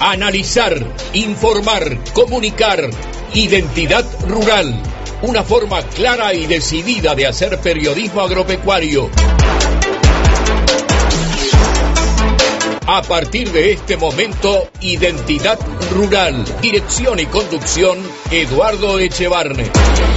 Analizar, informar, comunicar. Identidad Rural. Una forma clara y decidida de hacer periodismo agropecuario. A partir de este momento, Identidad Rural. Dirección y conducción, Eduardo Echevarne.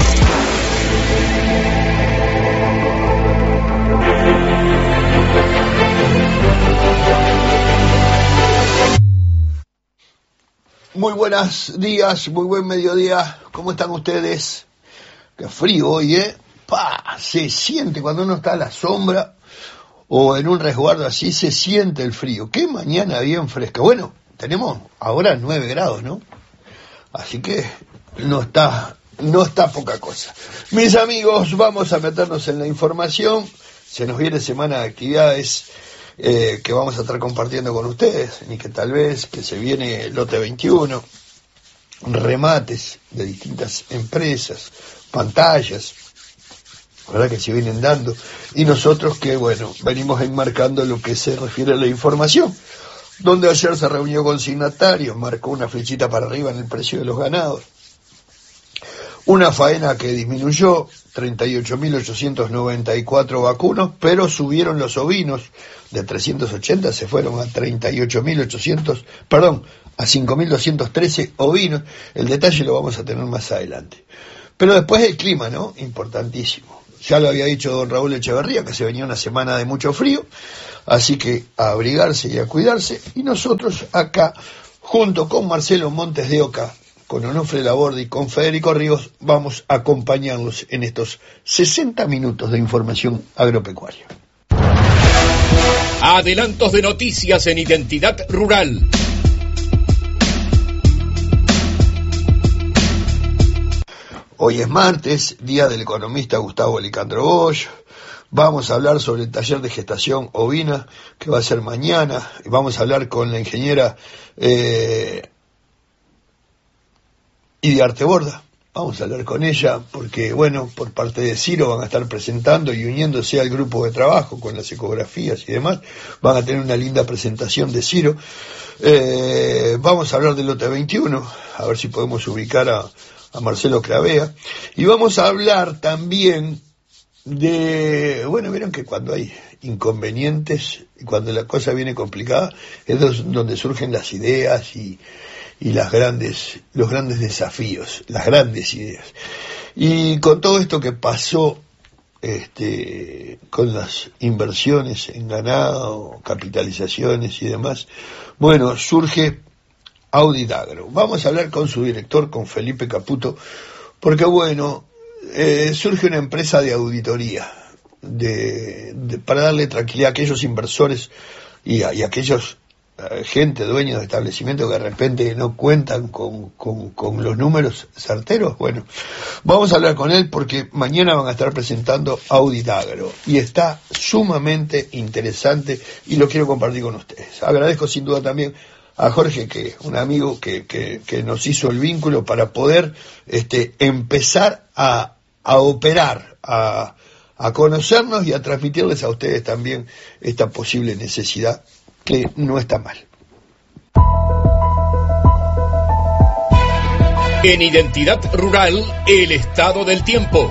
Muy buenos días, muy buen mediodía. ¿Cómo están ustedes? Qué frío hoy, ¿eh? Se siente cuando uno está a la sombra o en un resguardo así, se siente el frío. Qué mañana bien fresca. Bueno, tenemos ahora 9 grados, ¿no? Así que no está poca cosa. Mis amigos, vamos a meternos en la información. Se nos viene semana de actividades que vamos a estar compartiendo con ustedes, y que tal vez que se viene lote 21, remates de distintas empresas, pantallas, ¿verdad?, que se vienen dando, y nosotros que, bueno, venimos enmarcando lo que se refiere a la información, donde ayer se reunió con signatarios, marcó una flechita para arriba en el precio de los ganados, una faena que disminuyó, 38.894 vacunos, pero subieron los ovinos, de 380 se fueron a 38.800, perdón, a 5.213 ovinos. El detalle lo vamos a tener más adelante. Pero después el clima, ¿no? Importantísimo. Ya lo había dicho don Raúl Echeverría, que se venía una semana de mucho frío, así que a abrigarse y a cuidarse. Y nosotros acá, junto con Marcelo Montes de Oca, con Onofre Laborde y con Federico Ríos, vamos a acompañarlos en estos 60 minutos de información agropecuaria. Adelantos de noticias en Identidad Rural. Hoy es martes, día del economista Gustavo Licandro Bosch. Vamos a hablar sobre el taller de gestación ovina que va a ser mañana. Vamos a hablar con la ingeniera Idiarte Borda. Vamos a hablar con ella porque, bueno, por parte de Ciro van a estar presentando y uniéndose al grupo de trabajo con las ecografías y demás. Van a tener una linda presentación de Ciro. Vamos a hablar del lote 21, a ver si podemos ubicar a Marcelo Clavea. Y vamos a hablar también de, bueno, vieron que cuando hay inconvenientes y cuando la cosa viene complicada es donde surgen las ideas y los grandes desafíos, las grandes ideas. Y con todo esto que pasó con las inversiones en ganado, capitalizaciones y demás, bueno, surge Auditagro. Vamos a hablar con su director, con Felipe Caputo, porque bueno, surge una empresa de auditoría para darle tranquilidad a aquellos inversores y a aquellos gente, dueños de establecimientos que de repente no cuentan con los números certeros. Bueno, vamos a hablar con él porque mañana van a estar presentando Auditagro y está sumamente interesante y lo quiero compartir con ustedes. Agradezco sin duda también a Jorge, que un amigo que nos hizo el vínculo para poder empezar a operar, a conocernos y a transmitirles a ustedes también esta posible necesidad, que no está mal. En Identidad Rural, el estado del tiempo.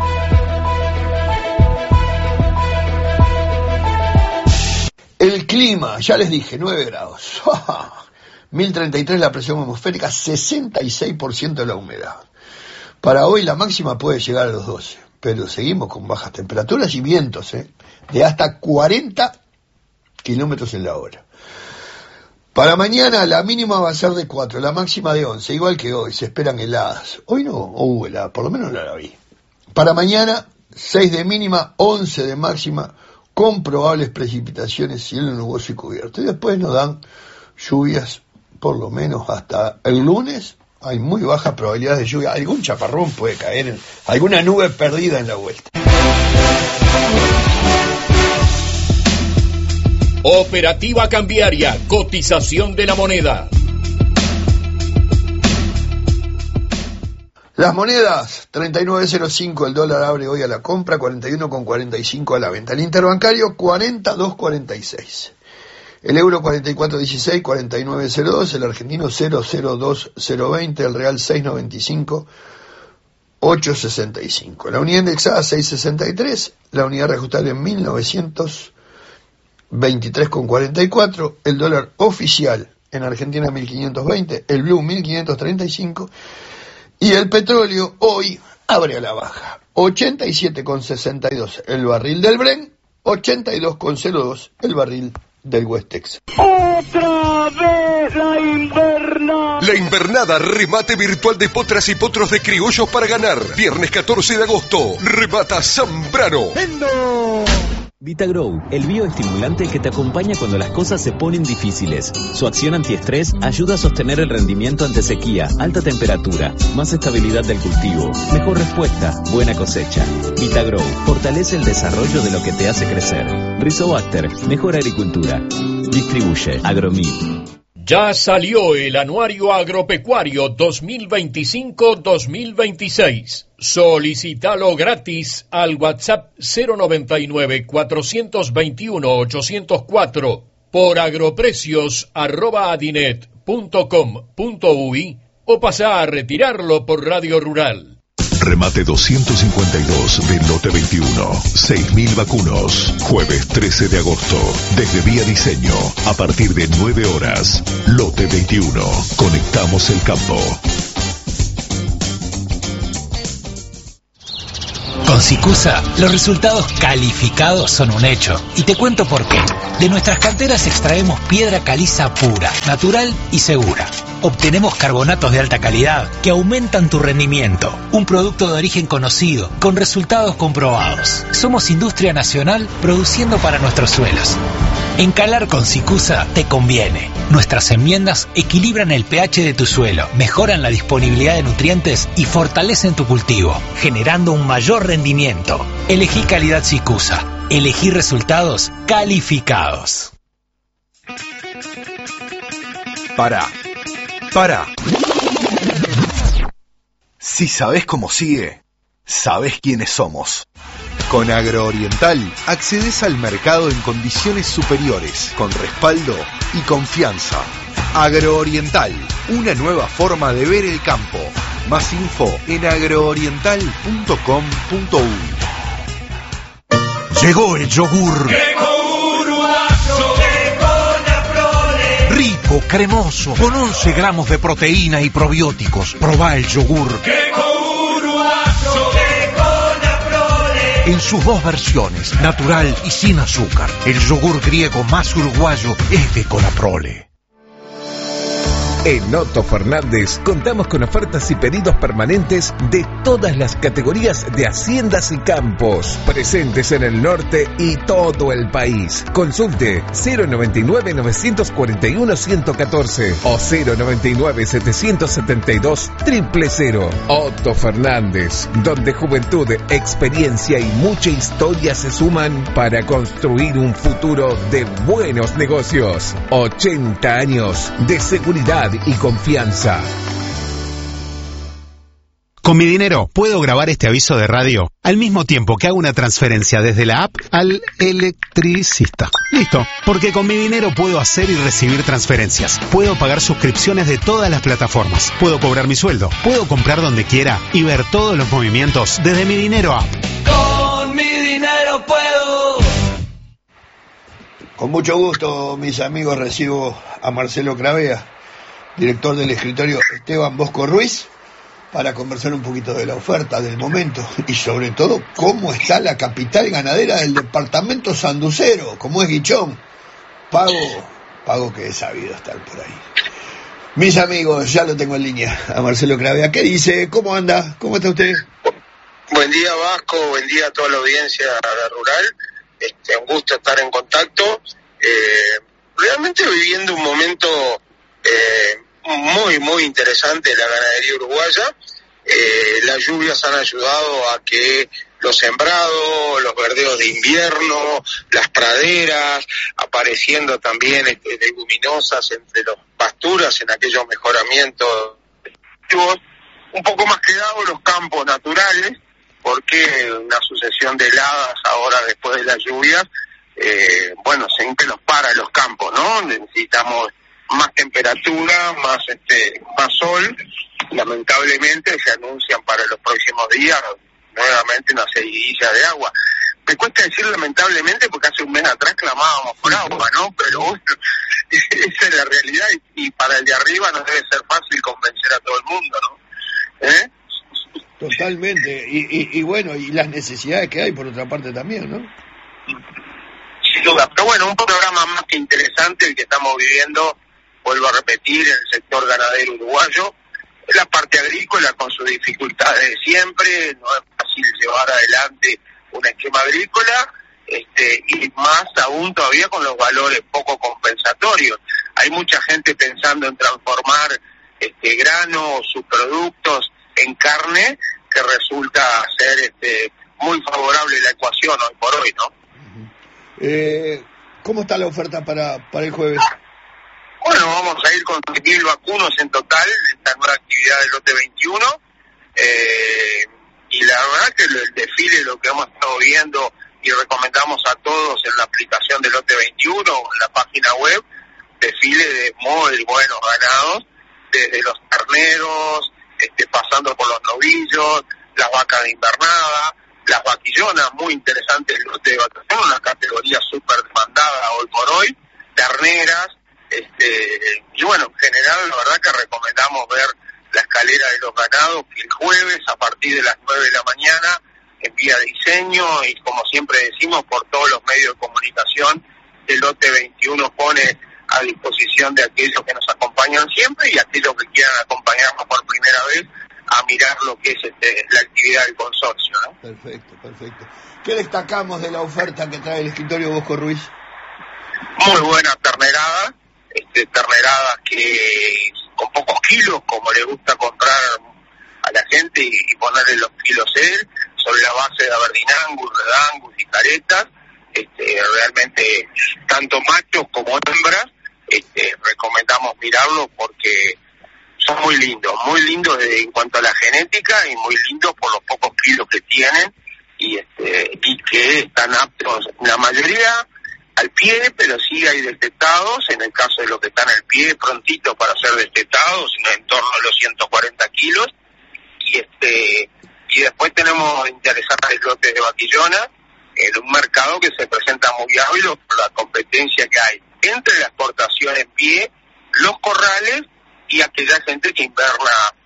El clima, ya les dije, 9 grados. 1033 la presión atmosférica, 66% la humedad. Para hoy la máxima puede llegar a los 12, pero seguimos con bajas temperaturas y vientos, de hasta 40 kilómetros en la hora. Para mañana la mínima va a ser de 4, la máxima de 11, igual que hoy, se esperan heladas. Hoy no hubo helada, por lo menos no la vi. Para mañana, 6 de mínima, 11 de máxima, con probables precipitaciones, cielo nuboso y cubierto. Y después nos dan lluvias, por lo menos hasta el lunes. Hay muy baja probabilidad de lluvia, algún chaparrón puede caer, alguna nube perdida en la vuelta. Operativa cambiaria, cotización de la moneda. Las monedas, 39.05 el dólar abre hoy a la compra, 41.45 a la venta. El interbancario, 42.46. El euro 44.16, 49.02, el argentino 0.02020, el real 6.95, 8.65. La unidad indexada 6.63, la unidad reajustable en 1.923,44, el dólar oficial en Argentina 1.520, el blue 1.535 y el petróleo hoy abre a la baja, 87,62 el barril del Brent, 82,02 el barril del West Texas. ¡Otra vez la invernada! La invernada, remate virtual de potras y potros de criollos para ganar. Viernes 14 de agosto, remata Zambrano. ¡Vendo! VitaGrow, el bioestimulante que te acompaña cuando las cosas se ponen difíciles. Su acción antiestrés ayuda a sostener el rendimiento ante sequía, alta temperatura, más estabilidad del cultivo, mejor respuesta, buena cosecha. VitaGrow fortalece el desarrollo de lo que te hace crecer. Rizobacter, mejor agricultura. Distribuye Agromid. Ya salió el Anuario Agropecuario 2025-2026. Solicítalo gratis al WhatsApp 099-421-804 por agroprecios@adinet.com.uy o pasá a retirarlo por Radio Rural. Remate 252 del lote 21. 6.000 vacunos. Jueves 13 de agosto. Desde Vía Diseño. A partir de 9 horas. Lote 21. Conectamos el campo. Con Sicusa, los resultados calificados son un hecho. Y te cuento por qué. De nuestras canteras extraemos piedra caliza pura, natural y segura. Obtenemos carbonatos de alta calidad que aumentan tu rendimiento. Un producto de origen conocido, con resultados comprobados. Somos industria nacional produciendo para nuestros suelos. Encalar con Sicusa te conviene. Nuestras enmiendas equilibran el pH de tu suelo, mejoran la disponibilidad de nutrientes y fortalecen tu cultivo, generando un mayor rendimiento. Elegí calidad Sicusa. Elegí resultados calificados. Pará. Si sabés cómo sigue, sabés quiénes somos. Con Agrooriental accedes al mercado en condiciones superiores, con respaldo y confianza. Agrooriental, una nueva forma de ver el campo. Más info en agrooriental.com.uy. Llegó el yogur. Rico, cremoso, con 11 gramos de proteína y probióticos. Probá el yogur. En sus dos versiones, natural y sin azúcar. El yogur griego más uruguayo es de Conaprole. En Otto Fernández contamos con ofertas y pedidos permanentes de todas las categorías de haciendas y campos, presentes en el norte y todo el país. Consulte 099-941-114 o 099-772-000. Otto Fernández, donde juventud, experiencia y mucha historia se suman para construir un futuro de buenos negocios. 80 años de seguridad y confianza. Con mi dinero puedo grabar este aviso de radio al mismo tiempo que hago una transferencia desde la app al electricista. Listo, porque con mi dinero puedo hacer y recibir transferencias. Puedo pagar suscripciones de todas las plataformas. Puedo cobrar mi sueldo. Puedo comprar donde quiera y ver todos los movimientos desde mi dinero app. Con mi dinero puedo. Con mucho gusto, mis amigos, recibo a Marcelo Cravea, director del escritorio Esteban Bosco Ruiz, para conversar un poquito de la oferta del momento y sobre todo cómo está la capital ganadera del departamento sanducero, como es Guichón. Pago que he sabido estar por ahí. Mis amigos, ya lo tengo en línea, a Marcelo Cravea. ¿Qué dice? ¿Cómo anda? ¿Cómo está usted? Buen día, Vasco, buen día a toda la audiencia rural. Un gusto estar en contacto. Realmente viviendo un momento muy interesante de la ganadería uruguaya. Las lluvias han ayudado a que los sembrados, los verdeos de invierno, las praderas, apareciendo también leguminosas entre las pasturas en aquellos mejoramientos, un poco más quedados los campos naturales, porque una sucesión de heladas ahora después de las lluvias bueno, siempre nos para los campos, ¿no? Necesitamos más temperatura, más sol. Lamentablemente se anuncian para los próximos días nuevamente una seguidilla de agua. Me cuesta decir lamentablemente porque hace un mes atrás clamábamos por agua, ¿no? Pero bueno, esa es la realidad y para el de arriba no debe ser fácil convencer a todo el mundo, ¿no? Totalmente. Y bueno, y las necesidades que hay por otra parte también, ¿no? Sin duda. Pero bueno, un programa más que interesante el que estamos viviendo, vuelvo a repetir, en el sector ganadero uruguayo. La parte agrícola con sus dificultades de siempre, no es fácil llevar adelante un esquema agrícola, y más aún todavía con los valores poco compensatorios. Hay mucha gente pensando en transformar grano o subproductos en carne, que resulta ser muy favorable la ecuación hoy por hoy, ¿no? ¿Cómo está la oferta para el jueves? Bueno, vamos a ir con 10.000 vacunos en total de esta nueva actividad del lote 21. Y la verdad que el desfile, lo que hemos estado viendo y recomendamos a todos en la aplicación del lote 21 o en la página web, desfile de muy buenos ganados, desde los terneros, pasando por los novillos, las vacas de invernada, las vaquillonas, muy interesante el lote de vacaciones, una categoría súper demandada hoy por hoy, terneras, y bueno, en general la verdad que recomendamos ver la escalera de los ganados el jueves a partir de las 9 de la mañana en Vía Diseño, y como siempre decimos por todos los medios de comunicación, el lote 21 pone a disposición de aquellos que nos acompañan siempre y aquellos que quieran acompañarnos por primera vez a mirar lo que es la actividad del consorcio, ¿no? Perfecto. ¿Qué destacamos de la oferta que trae el escritorio Bosco Ruiz? Muy buena terneradas que con pocos kilos, como le gusta comprar a la gente y ponerle los kilos él, sobre la base de Aberdeen Angus, Red Angus y caretas, realmente tanto machos como hembras, recomendamos mirarlos porque son muy lindos en cuanto a la genética y muy lindos por los pocos kilos que tienen y que están aptos, la mayoría al pie, pero sí hay destetados, en el caso de los que están al pie, prontito para ser destetados, en torno a los 140 kilos, y después tenemos interesantes lotes de vaquillona, en un mercado que se presenta muy hábil por la competencia que hay entre la exportación en pie, los corrales y aquella gente que inverna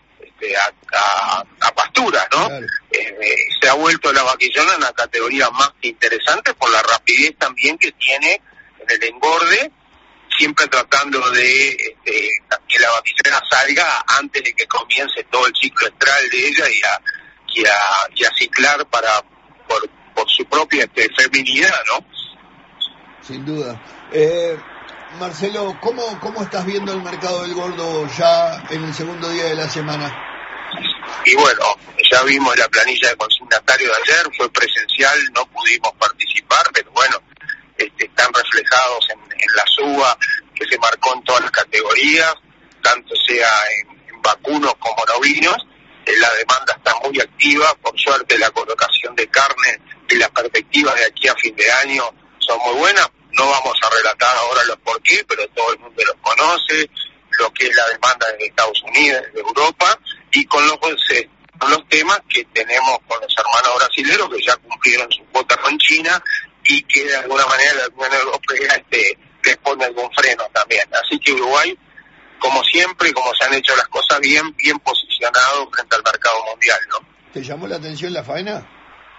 a pastura, ¿no? Claro. Se ha vuelto la vaquillona una categoría más que interesante por la rapidez también que tiene en el engorde, siempre tratando de que la vaquillona salga antes de que comience todo el ciclo estral de ella y a ciclar por su propia feminidad, ¿no? Sin duda. Marcelo, ¿cómo estás viendo el mercado del gordo ya en el segundo día de la semana? Y bueno, ya vimos la planilla de consignatario de ayer, fue presencial, no pudimos participar, pero bueno, están reflejados en la suba que se marcó en todas las categorías, tanto sea en vacunos como novinos. La demanda está muy activa, por suerte la colocación de carne y las perspectivas de aquí a fin de año son muy buenas. No vamos a relatar ahora los por qué, pero todo el mundo los conoce, lo que es la demanda de Estados Unidos, de Europa, y con los temas que tenemos con los hermanos brasileños que ya cumplieron su cuota con China y que de alguna manera la Unión Europea les pone algún freno también. Así que Uruguay, como siempre, como se han hecho las cosas, bien posicionado frente al mercado mundial, ¿no? ¿Te llamó la atención la faena?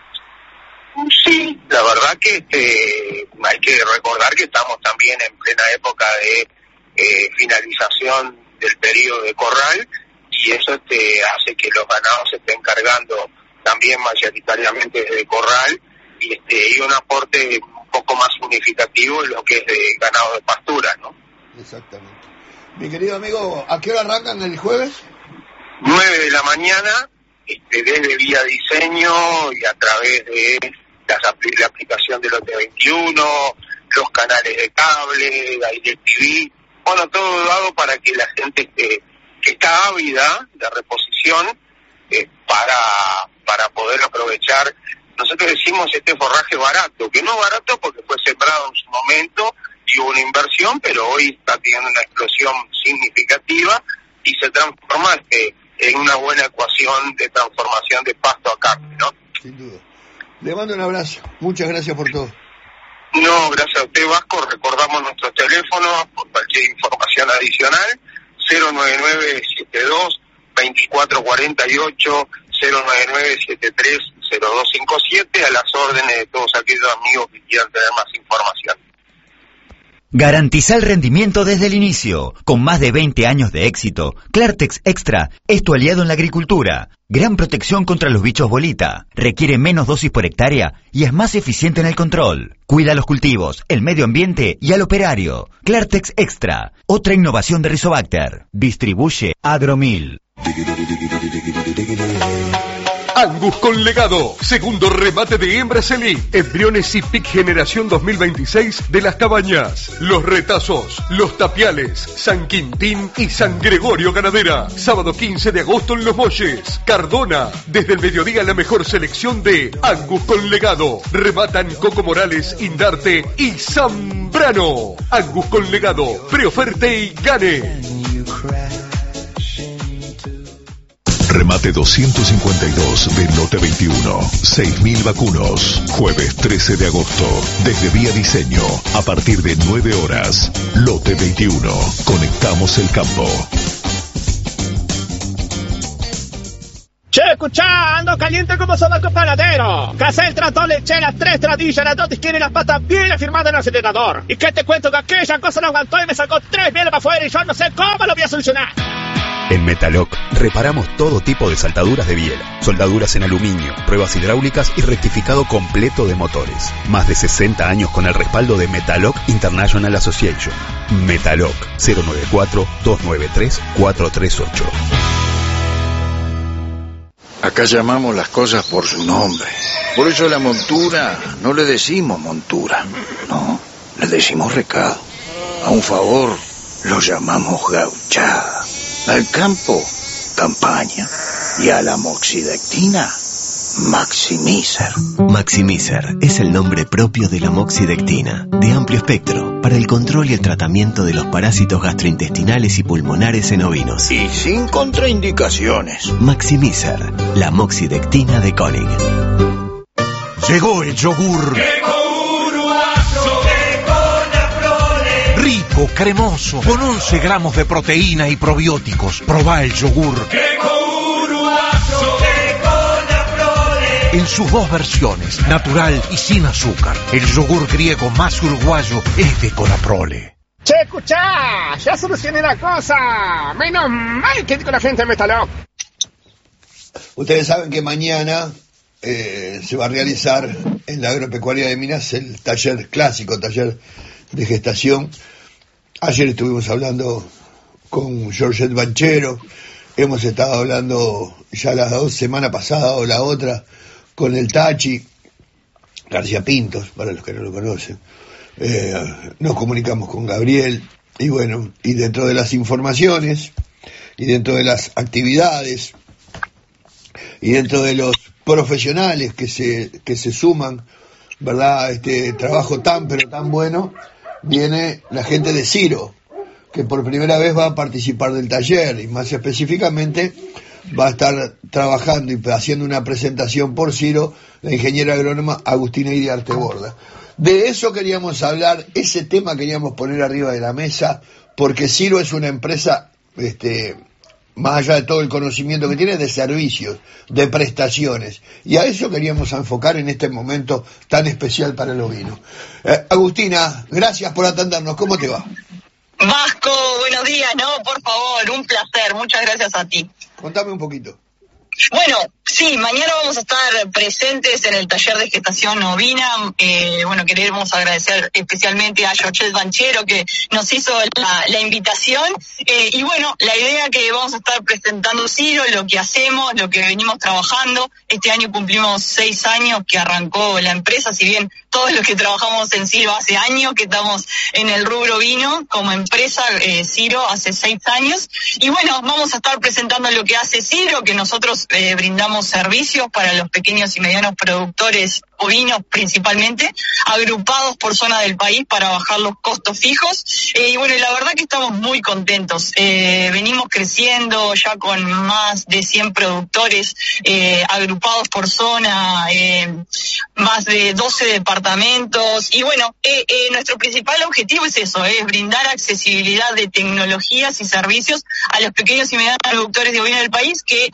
Sí, la verdad que hay que recordar que estamos también en plena época de finalización del periodo de corral, y eso hace que los ganados se estén cargando también mayoritariamente de corral y un aporte un poco más significativo en lo que es de ganado de pastura, ¿no? Exactamente. Mi querido amigo, ¿a qué hora arrancan el jueves? 9 de la mañana, desde Vía Diseño y a través de la aplicación del lote 21, los canales de cable, la DirecTV, bueno, todo dado para que la gente que está ávida de reposición para poder aprovechar nosotros decimos este forraje barato, que no es barato porque fue sembrado en su momento y hubo una inversión, pero hoy está teniendo una explosión significativa y se transforma en una buena ecuación de transformación de pasto a carne, ¿no? Sin duda. Le mando un abrazo. Muchas gracias por todo. No, gracias a usted, Vasco. Recordamos nuestros teléfonos por cualquier información adicional. 099-72-2448, 099-73-0257, a las órdenes de todos aquellos amigos que quieran tener más información. Garantiza el rendimiento desde el inicio. Con más de 20 años de éxito, Clartex Extra es tu aliado en la agricultura. Gran protección contra los bichos bolita. Requiere menos dosis por hectárea y es más eficiente en el control. Cuida los cultivos, el medio ambiente y al operario. Clartex Extra, otra innovación de Rizobacter. Distribuye Agromil. Angus con legado, segundo remate de hembras elite, embriones y pic generación 2026 de Las Cabañas, Los Retazos, Los Tapiales, San Quintín y San Gregorio Ganadera. Sábado 15 de agosto en Los Molles, Cardona, desde el mediodía la mejor selección de Angus con legado. Rematan Coco Morales, Indarte y Zambrano. Angus con legado, preoferte y gane. Remate 252 de Lote 21. 6.000 vacunos. Jueves 13 de agosto. Desde Vía Diseño. A partir de 9 horas. Lote 21. Conectamos el campo. Che, escuchá, ando caliente como sobaco panadero. Casé el tractor, le eché las 3 tradillas, las 2 izquierdas y las patas bien afirmadas en el acelerador. ¿Y qué te cuento? Que aquella cosa no aguantó y me sacó 3 bieles para afuera y yo no sé cómo lo voy a solucionar. En Metaloc reparamos todo tipo de saltaduras de biela, soldaduras en aluminio, pruebas hidráulicas y rectificado completo de motores. Más de 60 años con el respaldo de Metaloc International Association. Metaloc 094-293-438. Acá llamamos las cosas por su nombre. Por eso a la montura no le decimos montura, no, le decimos recado. A un favor lo llamamos gauchada. Al campo, campaña. Y a la moxidectina, Maximizer. Maximizer es el nombre propio de la moxidectina, de amplio espectro, para el control y el tratamiento de los parásitos gastrointestinales y pulmonares en ovinos. Y sin contraindicaciones. Maximizer, la moxidectina de Koenig. Llegó el yogur. Rico, cremoso, con 11 gramos de proteína y probióticos. Probá el yogur. En sus 2 versiones, natural y sin azúcar. El yogur griego más uruguayo es de Conaprole. Che, escuchá, ya solucioné la cosa. Menos mal que con la gente de Metaloc. Ustedes saben que mañana se va a realizar en la agropecuaria de Minas el taller clásico, taller de gestación. Ayer estuvimos hablando con Georgette Banchero, hemos estado hablando ya la 2 semanas pasada o la otra con el Tachi García Pintos, para los que no lo conocen. Nos comunicamos con Gabriel y bueno, y dentro de las informaciones y dentro de las actividades y dentro de los profesionales que se suman, ¿verdad?, a este trabajo tan pero tan bueno, viene la gente de Ciro, que por primera vez va a participar del taller y más específicamente va a estar trabajando y haciendo una presentación por Ciro la ingeniera agrónoma Agustina Iriarte Borda. De eso queríamos hablar, ese tema queríamos poner arriba de la mesa, porque Ciro es una empresa, más allá de todo el conocimiento que tiene, de servicios, de prestaciones, y a eso queríamos enfocar en este momento tan especial para el ovino. Agustina, gracias por atendernos, ¿cómo te va? Vasco, buenos días, no, por favor, un placer, muchas gracias a ti. Contame un poquito. Bueno, sí, mañana vamos a estar presentes en el taller de gestación ovina. Queremos agradecer especialmente a Georgette Banchero que nos hizo la invitación. Y bueno, la idea que vamos a estar presentando Ciro, lo que hacemos, lo que venimos trabajando. Este año cumplimos 6 años que arrancó la empresa, si bien todos los que trabajamos en Ciro hace años que estamos en el rubro vino, como empresa Ciro hace 6 años. Y bueno, vamos a estar presentando lo que hace Ciro, que nosotros brindamos brindamos servicios para los pequeños y medianos productores ovinos principalmente, agrupados por zona del país para bajar los costos fijos. Y bueno, la verdad que estamos muy contentos. Venimos creciendo ya con más de 100 productores agrupados por zona, más de 12 departamentos. Y bueno, nuestro principal objetivo es eso, es brindar accesibilidad de tecnologías y servicios a los pequeños y medianos productores de ovino del país, que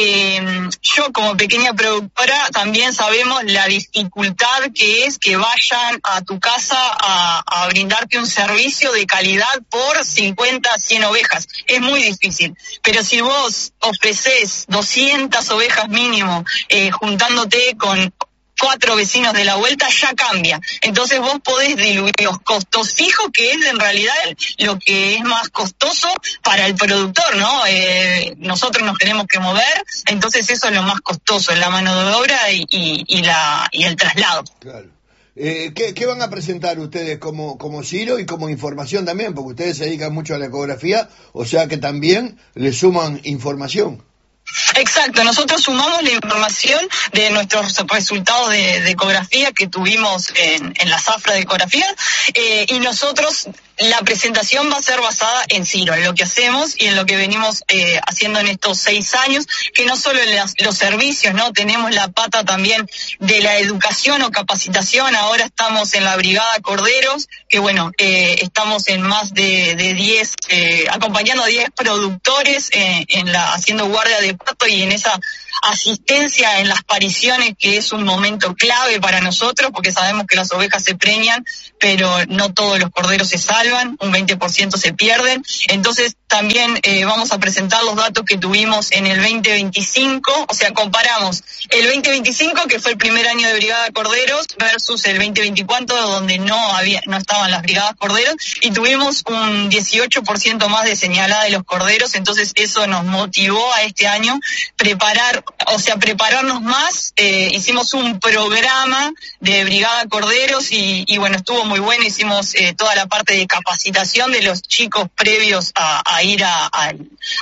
yo como pequeña productora también sabemos la dificultad que es que vayan a tu casa a brindarte un servicio de calidad por 50, 100 ovejas. Es muy difícil. Pero si vos ofreces 200 ovejas mínimo, juntándote con 4 vecinos de la vuelta, ya cambia. Entonces vos podés diluir los costos fijos, que es en realidad lo que es más costoso para el productor, ¿no? Nosotros nos tenemos que mover, entonces eso es lo más costoso, la mano de obra y el traslado. Claro. ¿Qué van a presentar ustedes como Ciro y como información también? Porque ustedes se dedican mucho a la ecografía, o sea que también le suman información. Exacto, nosotros sumamos la información de nuestros resultados de ecografía que tuvimos en la zafra de ecografía, y nosotros la presentación va a ser basada en Ciro, en lo que hacemos y en lo que venimos haciendo en estos 6 años, que no solo en los servicios, ¿no? Tenemos la pata también de la educación o capacitación. Ahora estamos en la Brigada Corderos, que bueno, estamos en más de 10, acompañando a 10 productores haciendo guardia de pato y en esa asistencia en las pariciones, que es un momento clave para nosotros, porque sabemos que las ovejas se preñan, pero no todos los corderos se salvan, un 20% se pierden. Entonces también vamos a presentar los datos que tuvimos en el 2025, o sea, comparamos el 2025, que fue el primer año de Brigada Corderos, versus el 2024, donde no estaban las Brigadas Corderos, y tuvimos un 18% más de señalada de los corderos. Entonces eso nos motivó a este año prepararnos más. Hicimos un programa de Brigada Corderos y bueno, estuvo muy bueno. Hicimos toda la parte de capacitación de los chicos previos a ir a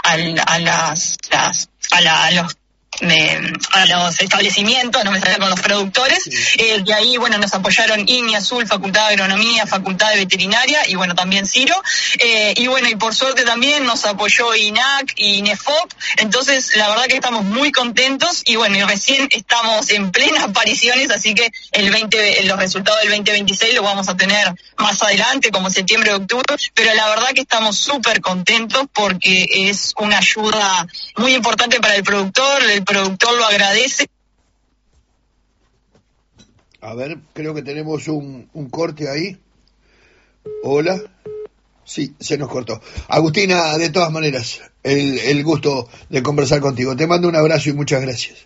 los establecimientos, no me salía con los productores. De ahí, bueno, nos apoyaron INI Azul, Facultad de Agronomía, Facultad de Veterinaria y bueno, también Ciro. Y bueno, y por suerte también nos apoyó INAC y INEFOP. Entonces, la verdad que estamos muy contentos y bueno, y recién estamos en plenas apariciones, así que los resultados del 2026 los vamos a tener más adelante, como septiembre, octubre, pero la verdad que estamos súper contentos porque es una ayuda muy importante para el productor lo agradece. A ver, creo que tenemos un corte ahí. Hola. Sí, se nos cortó. Agustina, de todas maneras, el gusto de conversar contigo. Te mando un abrazo y muchas gracias.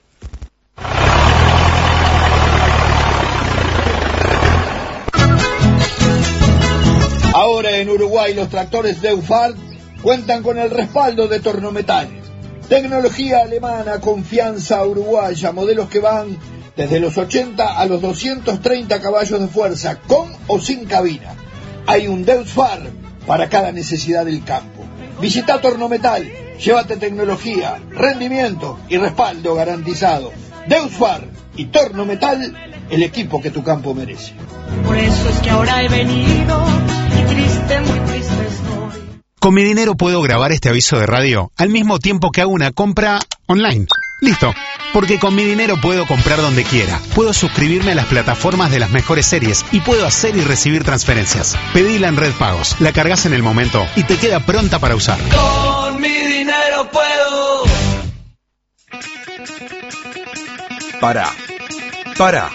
Ahora en Uruguay los tractores Deufart cuentan con el respaldo de Tornometal. Tecnología alemana, confianza uruguaya, modelos que van desde los 80 a los 230 caballos de fuerza, con o sin cabina. Hay un Deufart para cada necesidad del campo. Visita Tornometal, llévate tecnología, rendimiento y respaldo garantizado. Deufart y Tornometal, el equipo que tu campo merece. Por eso es que ahora he venido y triste, muy triste estoy. Con mi dinero puedo grabar este aviso de radio al mismo tiempo que hago una compra online. Listo. Porque con mi dinero puedo comprar donde quiera. Puedo suscribirme a las plataformas de las mejores series y puedo hacer y recibir transferencias. Pedila en Red Pagos, la cargas en el momento y te queda pronta para usar. Con mi dinero puedo. Para.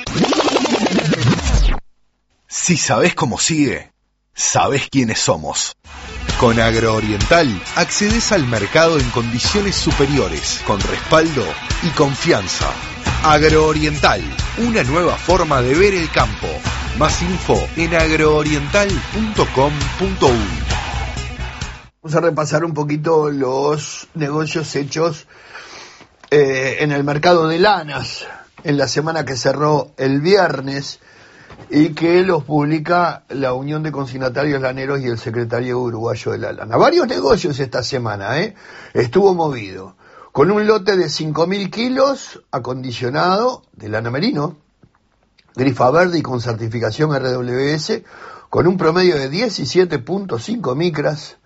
Si sabés cómo sigue, sabés quiénes somos. Con Agrooriental accedes al mercado en condiciones superiores, con respaldo y confianza. Agrooriental, una nueva forma de ver el campo. Más info en agrooriental.com.uy. Vamos a repasar un poquito los negocios hechos en el mercado de lanas en la semana que cerró el viernes y que los publica la Unión de Consignatarios Laneros y el Secretario Uruguayo de la Lana. Varios negocios esta semana, estuvo movido. con un lote de 5.000 kilos acondicionado de lana merino, grifa verde y con certificación RWS, con un promedio de 17.5 micras,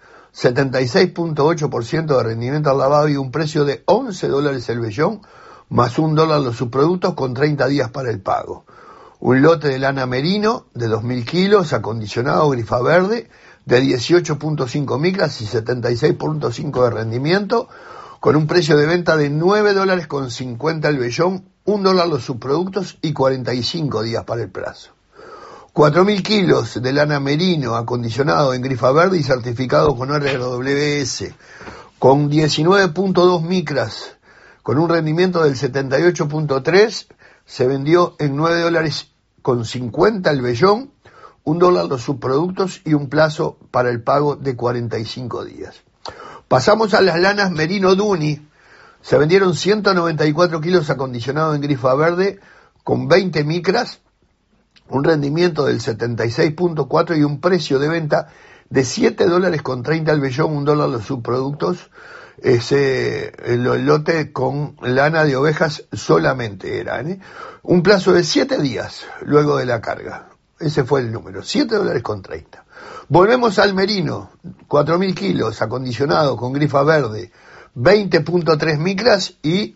76.8% de rendimiento al lavado y un precio de $11 el vellón, más $1 los subproductos con 30 días para el pago. Un lote de lana merino de 2.000 kilos, acondicionado, grifa verde, de 18.5 micras y 76.5 de rendimiento, con un precio de venta de $9.50 el vellón, $1 los subproductos y 45 días para el plazo. 4.000 kilos de lana merino acondicionado en grifa verde y certificado con RWS, con 19.2 micras, con un rendimiento del 78.3, se vendió en $9.50 el vellón, $1 los subproductos y un plazo para el pago de 45 días. Pasamos a las lanas merino Duni. Se vendieron 194 kilos acondicionados en grifa verde con 20 micras, un rendimiento del 76.4 y un precio de venta de $7.30 el vellón, $1 los subproductos. El lote con lana de ovejas solamente era, un plazo de 7 días luego de la carga. Ese fue el número, $7.30. Volvemos al merino, 4.000 kilos acondicionado con grifa verde, 20.3 micras y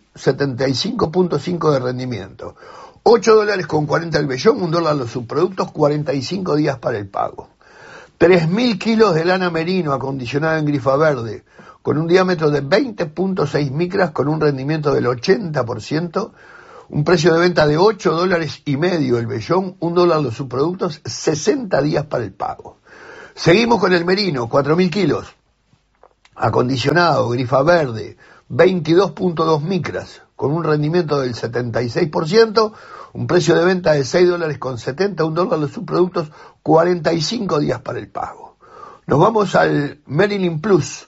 75.5 de rendimiento. $8.40 el vellón, $1 los subproductos, 45 días para el pago. 3.000 kilos de lana merino acondicionada en grifa verde, con un diámetro de 20.6 micras, con un rendimiento del 80%, un precio de venta de $8.50 el vellón, $1 los subproductos, 60 días para el pago. Seguimos con el merino, 4.000 kilos, acondicionado, grifa verde, 22.2 micras, con un rendimiento del 76%, un precio de venta de $6.70, $1 los subproductos, 45 días para el pago. Nos vamos al Merlin Plus,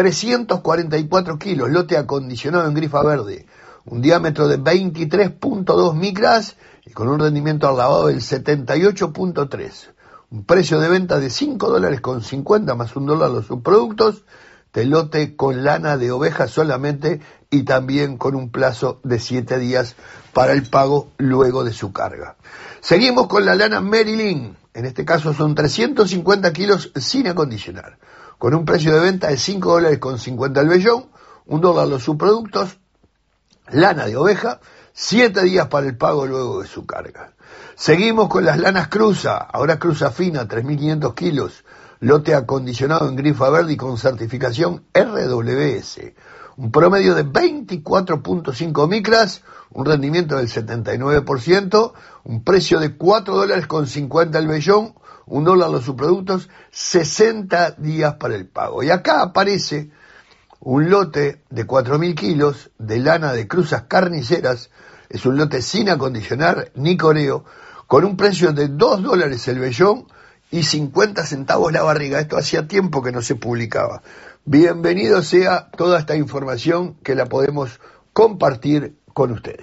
344 kilos, lote acondicionado en grifa verde, un diámetro de 23.2 micras y con un rendimiento al lavado del 78.3. Un precio de venta de $5.50 más $1 los subproductos, de lote con lana de oveja solamente y también con un plazo de 7 días para el pago luego de su carga. Seguimos con la lana Merlin, en este caso son 350 kilos sin acondicionar, con un precio de venta de $5.50 el vellón, $1 los subproductos, lana de oveja, 7 días para el pago luego de su carga. Seguimos con las lanas cruza, ahora cruza fina, 3.500 kilos, lote acondicionado en grifa verde y con certificación RWS. Un promedio de 24.5 micras, un rendimiento del 79%, un precio de $4.50 el vellón, $1 los subproductos, 60 días para el pago. Y acá aparece un lote de 4.000 kilos de lana de cruzas carniceras, es un lote sin acondicionar ni coreo, con un precio de $2 el vellón y 50 centavos la barriga. Esto hacía tiempo que no se publicaba. Bienvenido sea toda esta información que la podemos compartir con ustedes.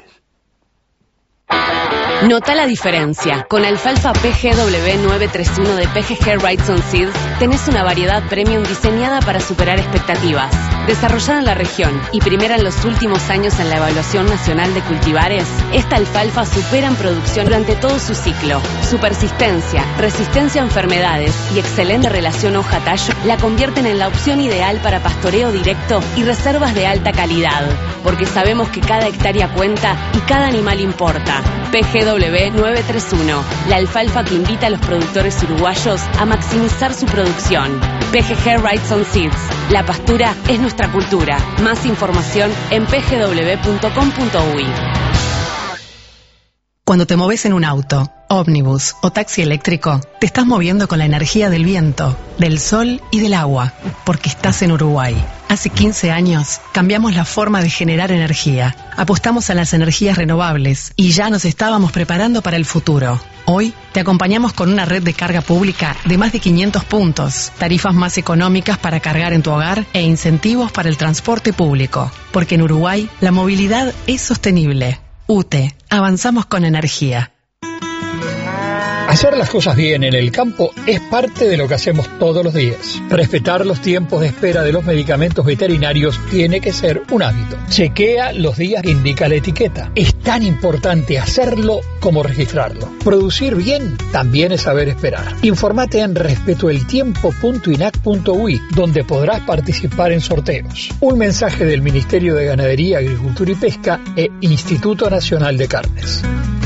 Nota la diferencia. Con alfalfa PGW 931 de PGG Wrightson Seeds tenés una variedad premium diseñada para superar expectativas. Desarrollada en la región y primera en los últimos años en la evaluación nacional de cultivares, esta alfalfa supera en producción durante todo su ciclo. Su persistencia, resistencia a enfermedades y excelente relación hoja-tallo la convierten en la opción ideal para pastoreo directo y reservas de alta calidad. Porque sabemos que cada hectárea cuenta y cada animal importa. PGW 931, la alfalfa que invita a los productores uruguayos a maximizar su producción. PGG Wrightson Seeds, la pastura es nuestra cultura. Más información en pgw.com.uy. Cuando te moves en un auto, ómnibus o taxi eléctrico, te estás moviendo con la energía del viento, del sol y del agua, porque estás en Uruguay. Hace 15 años cambiamos la forma de generar energía, apostamos a las energías renovables y ya nos estábamos preparando para el futuro. Hoy te acompañamos con una red de carga pública de más de 500 puntos, tarifas más económicas para cargar en tu hogar e incentivos para el transporte público, porque en Uruguay la movilidad es sostenible. UTE, avanzamos con energía. Hacer las cosas bien en el campo es parte de lo que hacemos todos los días. Respetar los tiempos de espera de los medicamentos veterinarios tiene que ser un hábito. Chequea los días que indica la etiqueta. Es tan importante hacerlo como registrarlo. Producir bien también es saber esperar. Informate en respetoeltiempo.inac.ui, donde podrás participar en sorteos. Un mensaje del Ministerio de Ganadería, Agricultura y Pesca e Instituto Nacional de Carnes.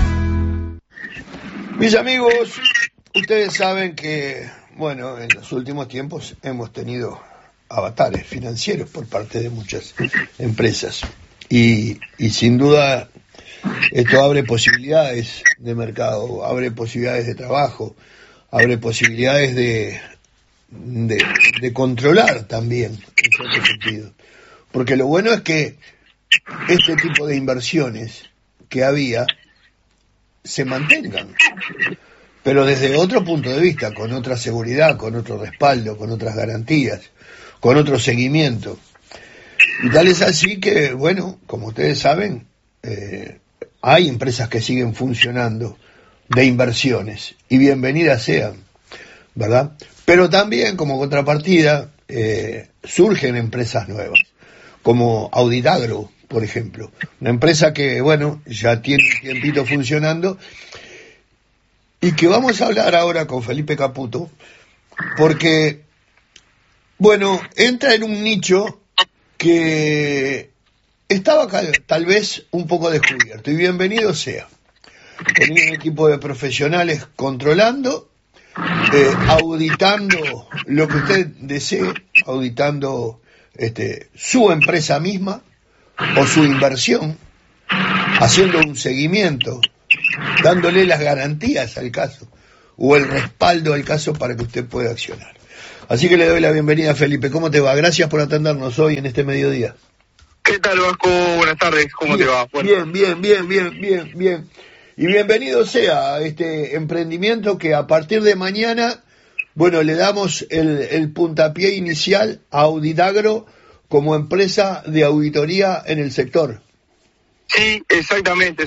Mis amigos, ustedes saben que, bueno, en los últimos tiempos hemos tenido avatares financieros por parte de muchas empresas y sin duda esto abre posibilidades de mercado, abre posibilidades de trabajo, abre posibilidades de controlar también, en cierto sentido. Porque lo bueno es que este tipo de inversiones que había se mantengan, pero desde otro punto de vista, con otra seguridad, con otro respaldo, con otras garantías, con otro seguimiento. Y tal es así que, bueno, como ustedes saben, hay empresas que siguen funcionando de inversiones, y bienvenidas sean, ¿verdad? Pero también, como contrapartida, surgen empresas nuevas, como Auditagro, por ejemplo, una empresa que, bueno, ya tiene un tiempito funcionando y que vamos a hablar ahora con Felipe Caputo, porque, bueno, entra en un nicho que estaba tal vez un poco descubierto, y bienvenido sea, con un equipo de profesionales controlando, auditando lo que usted desee, auditando su empresa misma, o su inversión, haciendo un seguimiento, dándole las garantías al caso, o el respaldo al caso para que usted pueda accionar. Así que le doy la bienvenida a Felipe. ¿Cómo te va? Gracias por atendernos hoy en este mediodía. ¿Qué tal, Vasco? Buenas tardes, ¿cómo te va? Bueno. Bien. Y bienvenido sea a este emprendimiento que a partir de mañana, bueno, le damos el puntapié inicial a Auditagro como empresa de auditoría en el sector. Sí, exactamente.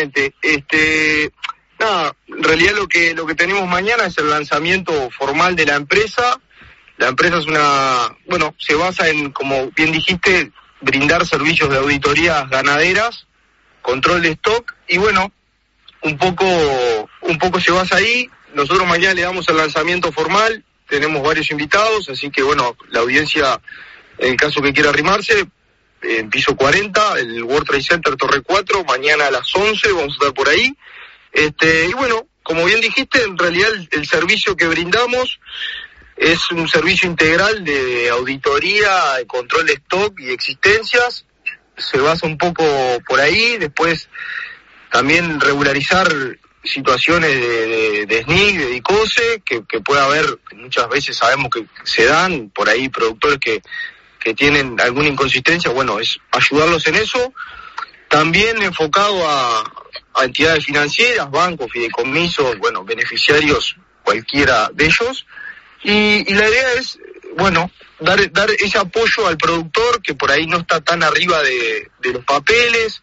Nada, en realidad lo que tenemos mañana es el lanzamiento formal de la empresa. La empresa es se basa en, como bien dijiste, brindar servicios de auditorías ganaderas, control de stock, y bueno, un poco se basa ahí. Nosotros mañana le damos el lanzamiento formal, tenemos varios invitados, así que bueno, la audiencia, en el caso que quiera arrimarse, en piso 40, el World Trade Center Torre 4, mañana a las 11 vamos a estar por ahí. Y bueno, como bien dijiste, en realidad el servicio que brindamos es un servicio integral de auditoría, de control de stock y existencias. Se basa un poco por ahí, después también regularizar situaciones de SNIC, de DICOSE, que puede haber, muchas veces sabemos que se dan por ahí productores que tienen alguna inconsistencia, bueno, es ayudarlos en eso, también enfocado a entidades financieras, bancos, fideicomisos, bueno, beneficiarios, cualquiera de ellos, y la idea es, bueno, dar ese apoyo al productor que por ahí no está tan arriba de los papeles,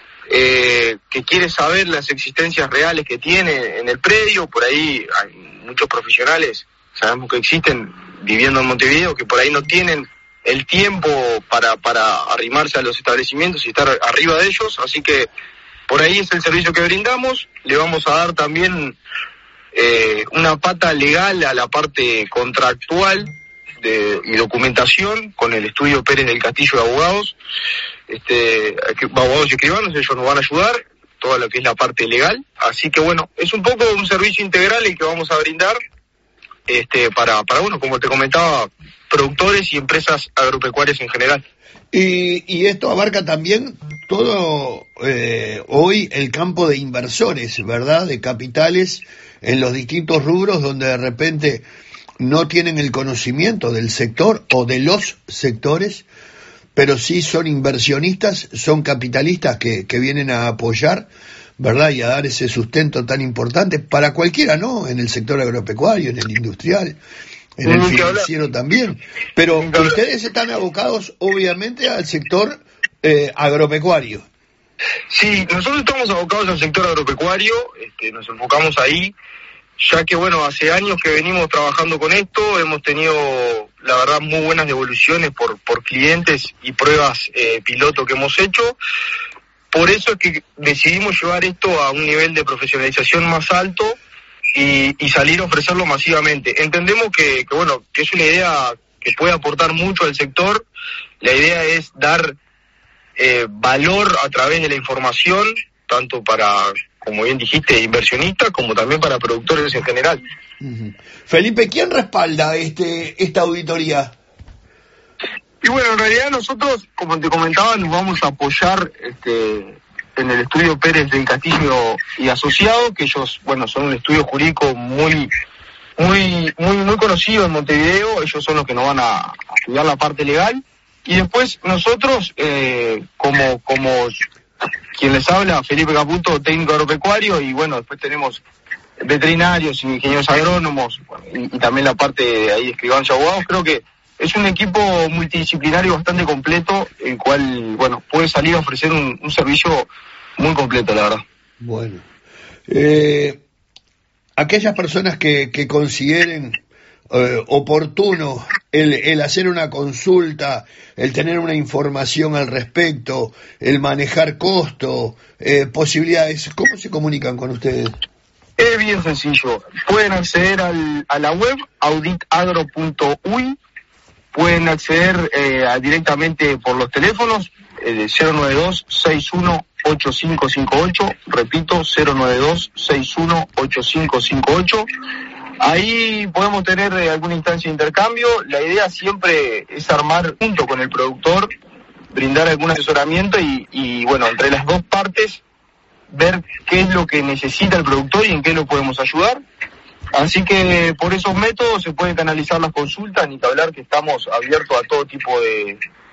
que quiere saber las existencias reales que tiene en el predio. Por ahí hay muchos profesionales, sabemos que existen, viviendo en Montevideo, que por ahí no tienen el tiempo para arrimarse a los establecimientos y estar arriba de ellos, así que por ahí es el servicio que brindamos. Le vamos a dar también una pata legal a la parte contractual y documentación con el estudio Pérez del Castillo de abogados, abogados y escribanos. Ellos nos van a ayudar toda lo que es la parte legal, así que bueno, es un poco un servicio integral el que vamos a brindar para bueno, como te comentaba, productores y empresas agropecuarias en general. Y esto abarca también todo hoy el campo de inversores, ¿verdad? De capitales en los distintos rubros donde de repente no tienen el conocimiento del sector o de los sectores, pero sí son inversionistas, son capitalistas que vienen a apoyar, ¿verdad? Y a dar ese sustento tan importante para cualquiera, ¿no? En el sector agropecuario, en el industrial, en el financiero también. Pero ustedes están abocados, obviamente, al sector agropecuario. Sí, nosotros estamos abocados al sector agropecuario, nos enfocamos ahí. ya que bueno, hace años que venimos trabajando con esto, hemos tenido la verdad muy buenas devoluciones por clientes y pruebas piloto que hemos hecho. Por eso es que decidimos llevar esto a un nivel de profesionalización más alto y salir a ofrecerlo masivamente. Entendemos que bueno, que es una idea que puede aportar mucho al sector. La idea es dar valor a través de la información, tanto para, como bien dijiste, inversionistas, como también para productores en general. Felipe, ¿quién respalda esta auditoría? Y bueno, en realidad nosotros, como te comentaba, nos vamos a apoyar en el estudio Pérez del Castillo y Asociado, que ellos, bueno, son un estudio jurídico muy conocido en Montevideo. Ellos son los que nos van a estudiar la parte legal. Y después nosotros, como quien les habla, Felipe Caputo, técnico agropecuario, y bueno, después tenemos veterinarios, ingenieros agrónomos, y también la parte de ahí, escribanos y abogados. Creo que es un equipo multidisciplinario bastante completo, el cual, bueno, puede salir a ofrecer un servicio muy completo, la verdad. Bueno, aquellas personas que consideren oportuno el hacer una consulta, el tener una información al respecto, el manejar costo, posibilidades, ¿cómo se comunican con ustedes? Es bien sencillo. Pueden acceder a la web auditagro.uy, pueden acceder directamente por los teléfonos 092-618558, repito, 092-618558. Ahí podemos tener alguna instancia de intercambio. La idea siempre es armar junto con el productor, brindar algún asesoramiento y bueno, entre las dos partes, ver qué es lo que necesita el productor y en qué lo podemos ayudar. Así que por esos métodos se pueden canalizar las consultas, ni que hablar que estamos abiertos a todo tipo de